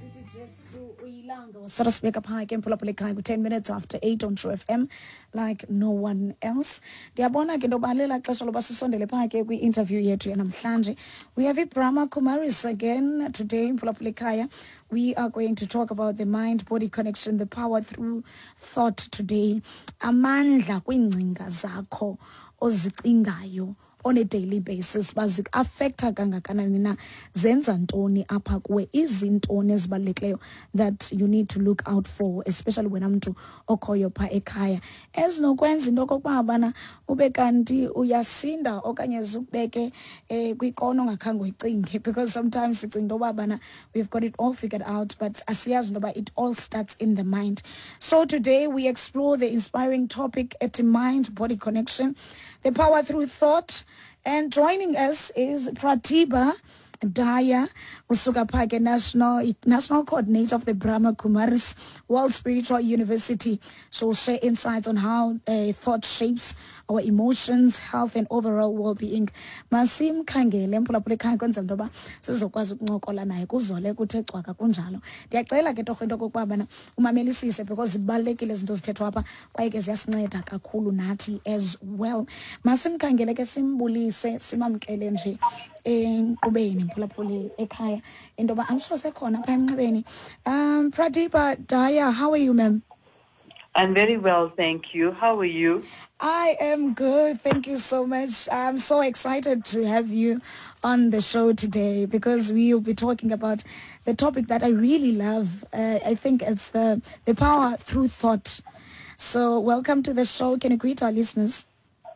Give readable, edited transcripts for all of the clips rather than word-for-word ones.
Sarasbeka Park and Pulapulika 10 minutes after 8 on True FM, like no one else. Diabona Gendobalela Klashalobasisondele Park, we interview yetu yanamhlanje. We have Brahma Kumaris again today in Pulapulikaya. We are going to talk about the mind-body connection, the power through thought today. Amandla kwingcinga zakho ozicingayo on a daily basis bazik affecta kangakanani na zenza ntoni apha kuwe izintoni ezibalulekileyo that you need to look out for, especially when umuntu okhoyo pha ekhaya ezinokwenza into okokuba bana ube kanti uyasinda okanye zukubeke kwikono ongakhange uyicinge, because sometimes sicinga into yoba bana we've got it all figured out, but asiyazi into yoba it all starts in the mind. So today we explore the inspiring topic at mind-body connection, the power through thought. And joining us is Pratibha Daya, Usukapake National Coordinator of the Brahma Kumaris World Spiritual University. She'll share insights on how thought shapes our emotions, health, and overall well-being. Masim Kangele, Mpulapule Kangwenza ndoba sizokwazi ukuncokola naye kuzole kuthe cwaka kunjalo. Ndiyacela ke torho into okokuba bana umamelisise because zibalulekile izinto zithethwa apha kwaye ke ziyasinceda kakhulu nathi as well. Masim Kangele ke simbulise simamkele nje enkqubeni Mpulapule ekhaya indoba I'm sure sekhona apha emnxebeni. Pratibha Daya, how are you, ma'am? I'm very well, thank you. How are you? I am good. Thank you so much. I'm so excited to have you on the show today because we will be talking about the topic that I really love. I think it's the power through thought. So welcome to the show. Can you greet our listeners?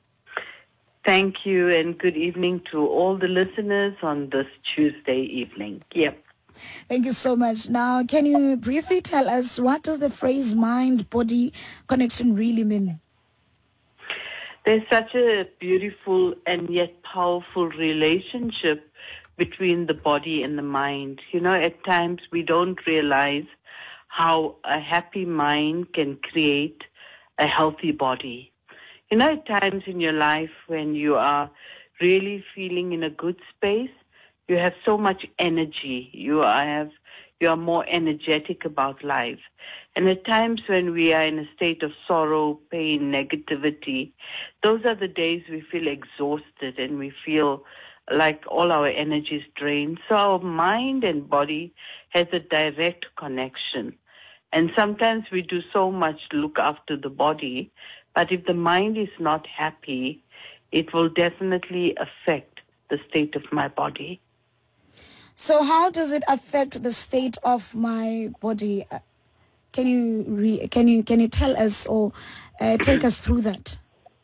Thank you, and good evening to all the listeners on this Tuesday evening. Yep. Thank you so much. Now, can you briefly tell us what does the phrase mind-body connection really mean? There's such a beautiful and yet powerful relationship between the body and the mind. You know, at times we don't realize how a happy mind can create a healthy body. You know, at times in your life when you are really feeling in a good space, you have so much energy. You are more energetic about life. And at times when we are in a state of sorrow, pain, negativity, those are the days we feel exhausted and we feel like all our energy is drained. So our mind and body has a direct connection. And sometimes we do so much to look after the body, but if the mind is not happy, it will definitely affect the state of my body. So how does it affect the state of my body? Can you tell us or take us through that?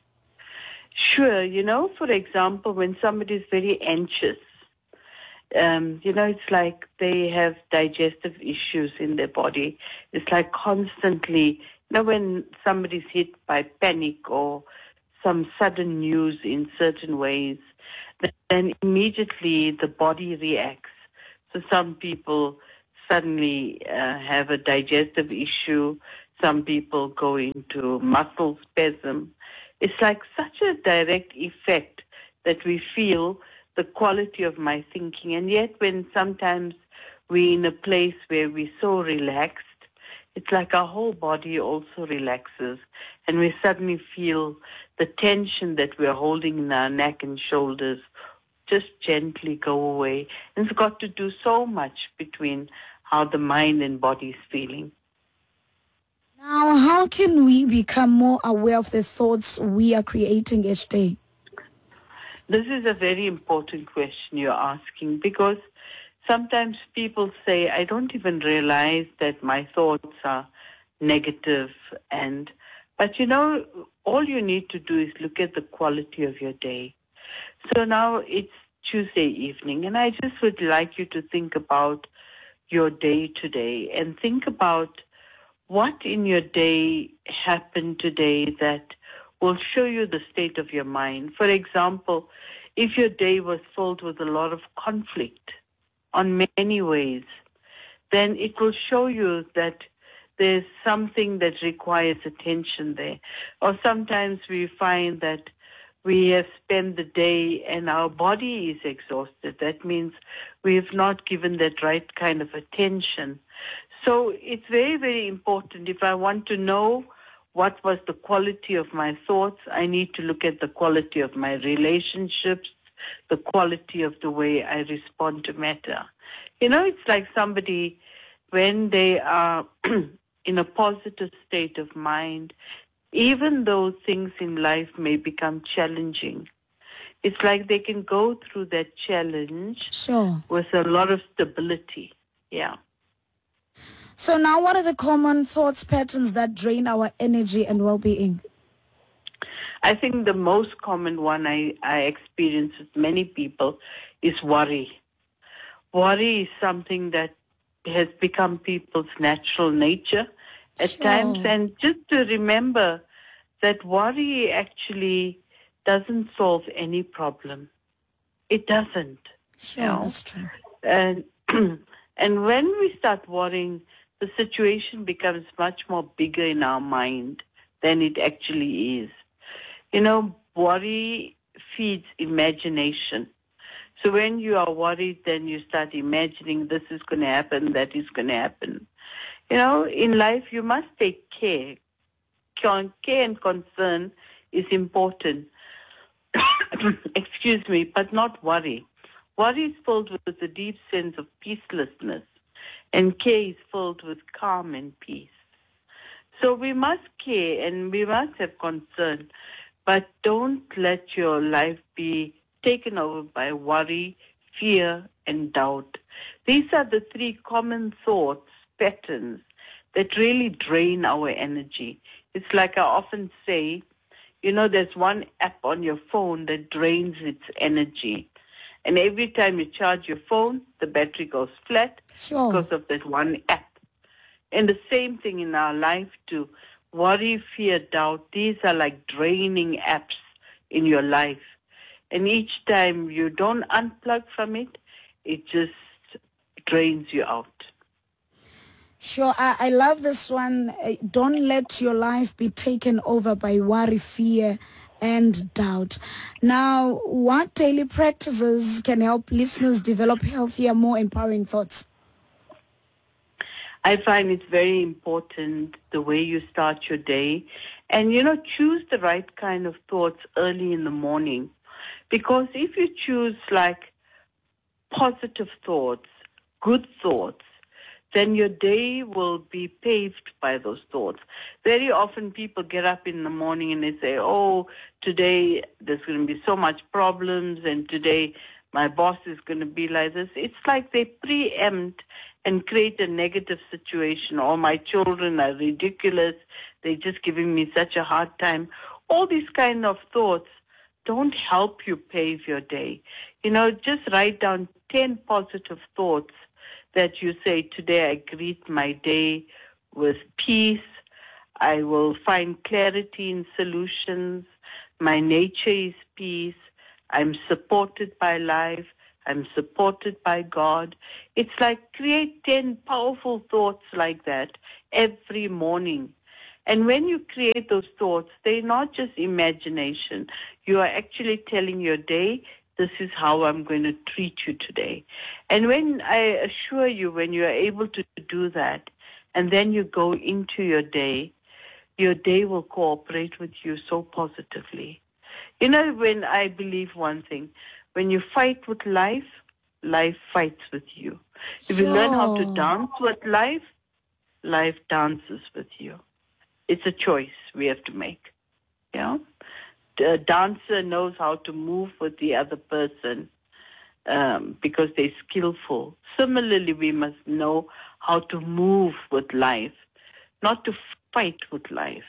Sure. You know, for example, when somebody is very anxious, you know, it's like they have digestive issues in their body. It's like constantly, you know, when somebody's hit by panic or some sudden news in certain ways, then immediately the body reacts. So some people suddenly have a digestive issue. Some people go into muscle spasm. It's like such a direct effect that we feel the quality of my thinking. And yet when sometimes we're in a place where we're so relaxed, it's like our whole body also relaxes. And we suddenly feel the tension that we're holding in our neck and shoulders just gently go away. And it's got to do so much between how the mind and body is feeling. Now, how can we become more aware of the thoughts we are creating each day? This is a very important question you're asking, because sometimes people say, I don't even realize that my thoughts are negative. But you know, all you need to do is look at the quality of your day. So now it's Tuesday evening, and I just would like you to think about your day today and think about what in your day happened today that will show you the state of your mind. For example, if your day was filled with a lot of conflict on many ways, then it will show you that there's something that requires attention there. Or sometimes we find that we have spent the day and our body is exhausted. That means we have not given that right kind of attention. So it's very, very important. If I want to know what was the quality of my thoughts, I need to look at the quality of my relationships, the quality of the way I respond to matter. You know, it's like somebody, when they are in a positive state of mind, even though things in life may become challenging, it's like they can go through that challenge with a lot of stability. Yeah. So now, what are the common thoughts patterns that drain our energy and well-being? I think the most common one I experience with many people is worry. Worry is something that has become people's natural nature at times. And just to remember that worry actually doesn't solve any problem. It doesn't. Sure, you know? That's true. And when we start worrying, the situation becomes much more bigger in our mind than it actually is. You know, worry feeds imagination. So when you are worried, then you start imagining this is going to happen, that is going to happen. You know, in life, you must take care. Care and concern is important. Excuse me, but not worry. Worry is filled with a deep sense of peacelessness, and care is filled with calm and peace. So we must care and we must have concern, but don't let your life be taken over by worry, fear, and doubt. These are the three common thoughts, patterns, that really drain our energy. It's like I often say, you know, there's one app on your phone that drains its energy. And every time you charge your phone, the battery goes flat because of that one app. And the same thing in our life too. Worry, fear, doubt, these are like draining apps in your life. And each time you don't unplug from it, it just drains you out. Sure, I love this one. Don't let your life be taken over by worry, fear, and doubt. Now, what daily practices can help listeners develop healthier, more empowering thoughts? I find it's very important the way you start your day. And, you know, choose the right kind of thoughts early in the morning. Because if you choose like positive thoughts, good thoughts, then your day will be paved by those thoughts. Very often people get up in the morning and they say, oh, today there's going to be so much problems and today my boss is going to be like this. It's like they preempt and create a negative situation. Or my children are ridiculous. They're just giving me such a hard time. All these kind of thoughts don't help you pave your day. You know, just write down 10 positive thoughts that you say, today I greet my day with peace. I will find clarity in solutions. My nature is peace. I'm supported by life. I'm supported by God. It's like create 10 powerful thoughts like that every morning. And when you create those thoughts, they're not just imagination. You are actually telling your day, this is how I'm going to treat you today. And when I assure you, when you are able to do that, and then you go into your day will cooperate with you so positively. You know, when I believe one thing, when you fight with life, life fights with you. If you learn how to dance with life, life dances with you. It's a choice we have to make. You know? The dancer knows how to move with the other person because they're skillful. Similarly, we must know how to move with life, not to fight with life.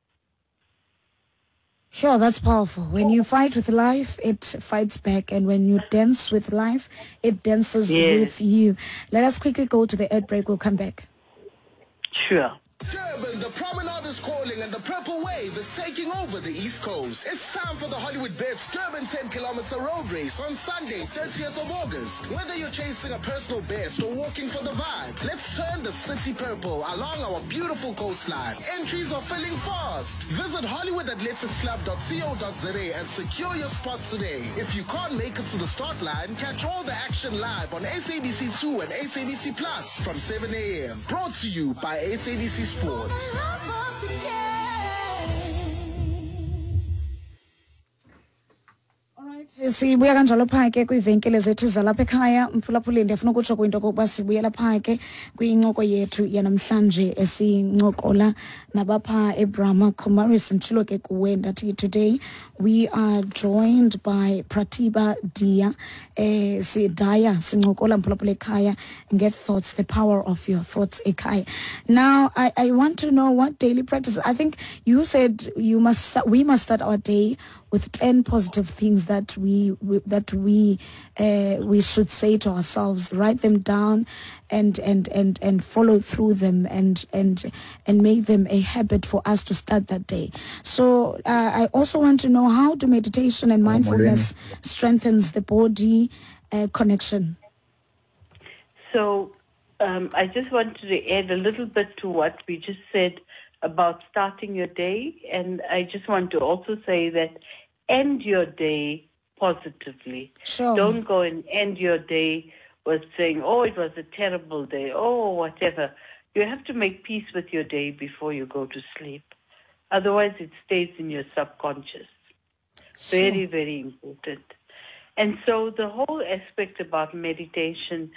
Sure, that's powerful. When you fight with life, it fights back. And when you dance with life, it dances with you. Let us quickly go to the ad break. We'll come back. Sure. Durban, the promenade is calling and the purple wave is taking over the East Coast. It's time for the Hollywood Bets Durban 10-kilometer road race on Sunday, 30th of August. Whether you're chasing a personal best or walking for the vibe, let's turn the the city purple along our beautiful coastline. Entries are filling fast. Visit hollywoodathleticsclub.co.za and secure your spots today. If you can't make it to the start line, catch all the action live on SABC2 and SABC Plus from 7 a.m. Brought to you by SABC Sports. Sibuya kanjalo phaa ke kwiivenkile zethu zalapha ekhaya. Mphulaphuli, ndiyafuna ukutsho kwinto okokuba sibuyela phaa ke kwincoko yethu yanamhlanje esincokola nabapha eBrahma Kumaris. Nditshilo ke kuwe ndathi today we are joined by Pratibha Dia. Daya sincokola mphulaphuli ekhaya nge-thoughts, the power of your thoughts ekhaya. Now I want to know what daily practice. I think you said we must start our day with 10 positive things that we should say to ourselves. Write them down and follow through them and make them a habit for us to start that day. So I also want to know how do meditation and mindfulness strengthens the body connection. So I just wanted to add a little bit to what we just said about starting your day, and I just want to also say that end your day positively. Sure. Don't go and end your day with saying, oh, it was a terrible day, oh, whatever. You have to make peace with your day before you go to sleep. Otherwise, it stays in your subconscious. Sure. Very, very important. And so the whole aspect about meditation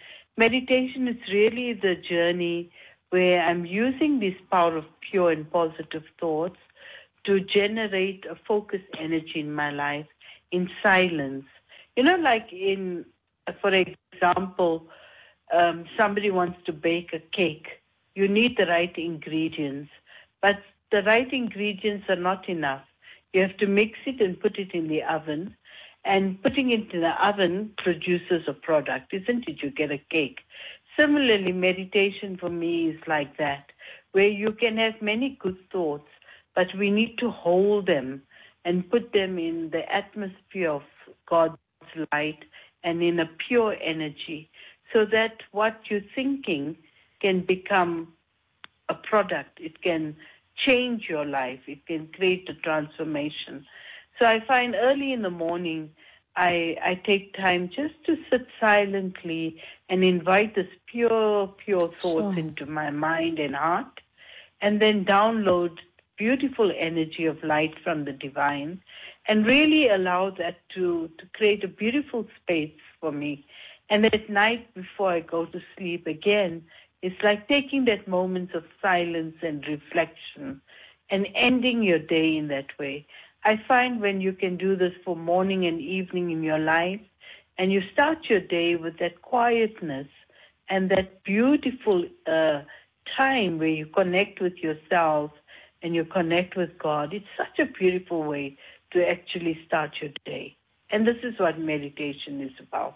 is really the journey where I'm using this power of pure and positive thoughts to generate a focused energy in my life in silence. You know, like for example, somebody wants to bake a cake. You need the right ingredients, but the right ingredients are not enough. You have to mix it and put it in the oven, and putting it in the oven produces a product, isn't it? You get a cake. Similarly, meditation for me is like that, where you can have many good thoughts, but we need to hold them and put them in the atmosphere of God's light and in a pure energy, so that what you're thinking can become a product. It can change your life. It can create a transformation. So I find early in the morning, I take time just to sit silently and invite this pure thoughts into my mind and heart, and then download beautiful energy of light from the divine, and really allow that to create a beautiful space for me. And at night before I go to sleep again, it's like taking that moment of silence and reflection and ending your day in that way. I find when you can do this for morning and evening in your life, and you start your day with that quietness and that beautiful time where you connect with yourself and you connect with God, it's such a beautiful way to actually start your day. And this is what meditation is about.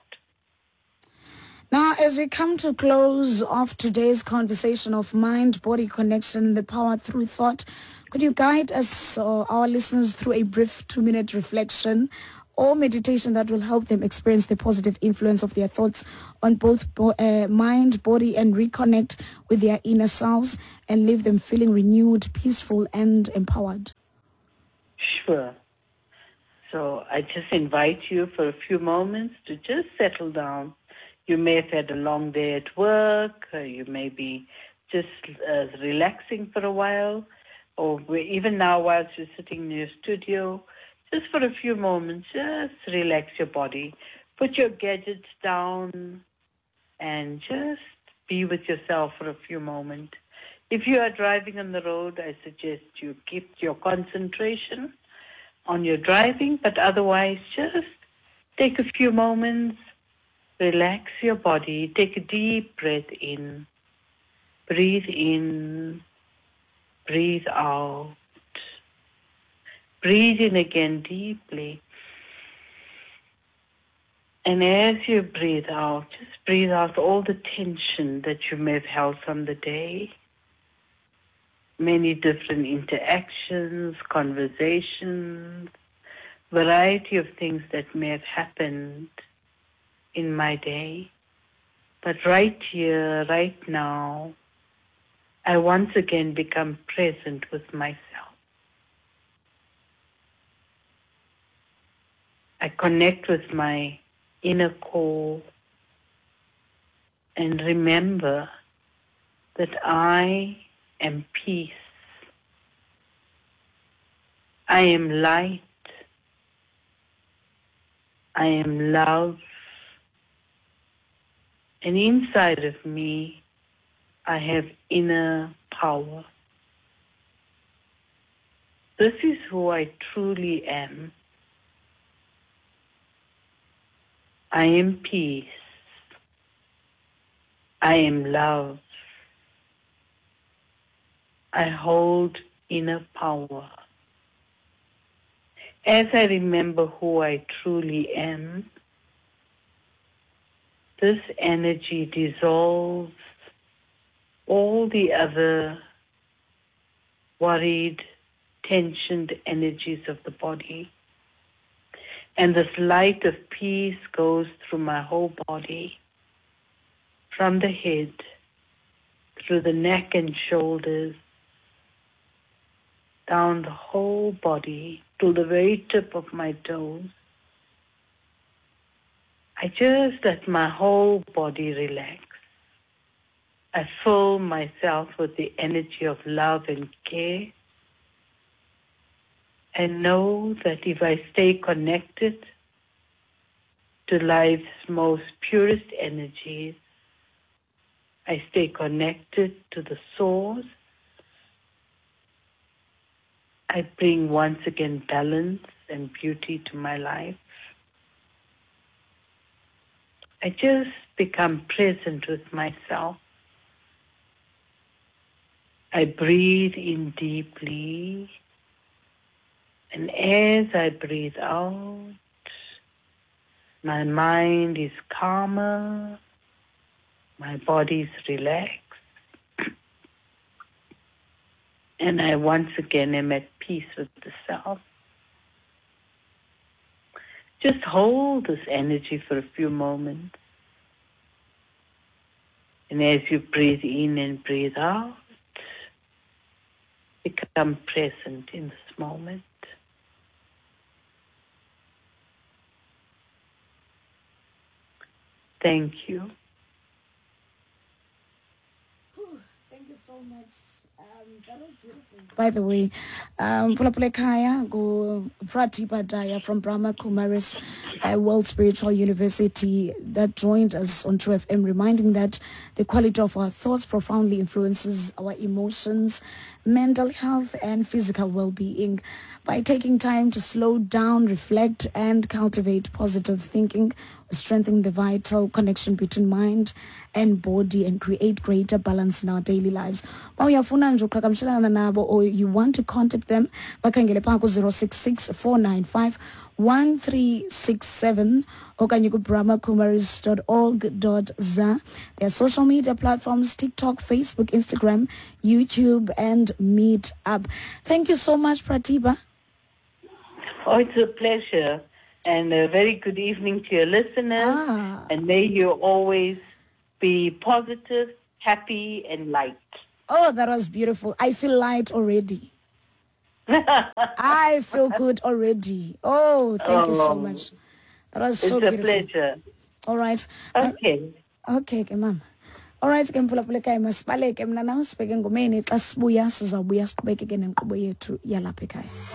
Now, as we come to close of today's conversation of mind-body connection, the power through thought, could you guide us, our listeners, through a brief 2-minute reflection or meditation that will help them experience the positive influence of their thoughts on both mind, body, and reconnect with their inner selves and leave them feeling renewed, peaceful, and empowered? Sure. So I just invite you for a few moments to just settle down. You may have had a long day at work, you may be just relaxing for a while, or even now whilst you're sitting in your studio, just for a few moments, just relax your body. Put your gadgets down and just be with yourself for a few moments. If you are driving on the road, I suggest you keep your concentration on your driving, but otherwise just take a few moments, relax your body, take a deep breath in, breathe out. Breathe in again deeply. And as you breathe out, just breathe out all the tension that you may have held from the day. Many different interactions, conversations, variety of things that may have happened in my day. But right here, right now, I once again become present with myself. I connect with my inner core and remember that I am peace. I am light. I am love. And inside of me, I have inner power. This is who I truly am. I am peace. I am love. I hold inner power. As I remember who I truly am, this energy dissolves all the other worried, tensioned energies of the body. And this light of peace goes through my whole body, from the head, through the neck and shoulders, down the whole body, to the very tip of my toes. I just let my whole body relax. I fill myself with the energy of love and care. And know that if I stay connected to life's most purest energies, I stay connected to the source, I bring once again balance and beauty to my life. I just become present with myself. I breathe in deeply. And as I breathe out, my mind is calmer, my body is relaxed, and I once again am at peace with the self. Just hold this energy for a few moments. And as you breathe in and breathe out, become present in this moment. Thank you. Thank you so much. That was beautiful. By the way, Pulapule Kaya go Pratipa Daya from Brahma Kumaris World Spiritual University that joined us on True FM, reminding that the quality of our thoughts profoundly influences our emotions, mental health, and physical well-being. By taking time to slow down, reflect, and cultivate positive thinking, we strengthen the vital connection between mind and body and create greater balance in our daily lives. Or you want to contact them, bakangele pa ku 066-495-1367 or can you go brahmakumaris.org.za. Their social media platforms: TikTok, Facebook, Instagram, YouTube, and Meetup. Thank you so much, Pratipa. Oh, it's a pleasure. And a very good evening to your listeners. And may you always be positive, happy, and light. Oh, that was beautiful. I feel light already. I feel good already. Oh, thank you so much. That was so beautiful. It's a pleasure. All right. Okay. Okay, ma'am. All right, ke mphulaphula ekhaya masibaleke mna nawe sibheke ngomeni xa sibuya sizawubuya siqhubeke ke nenkqubo yethu yalapha ekhaya.